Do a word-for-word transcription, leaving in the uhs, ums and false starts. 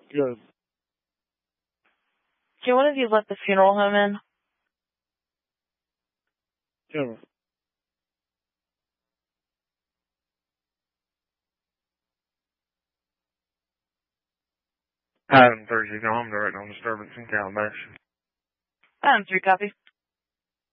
Good. Okay, what have you let the funeral home in? Good. Item three, you know, I'm direct on disturbance in Calabasas. Um, three copy.